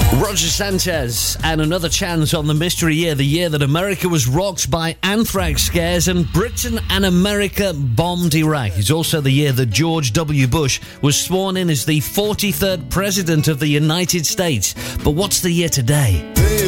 Roger Sanchez and Another Chance on the mystery year, the year that America was rocked by anthrax scares and Britain and America bombed Iraq. It's also the year that George W. Bush was sworn in as the 43rd President of the United States. But what's the year today?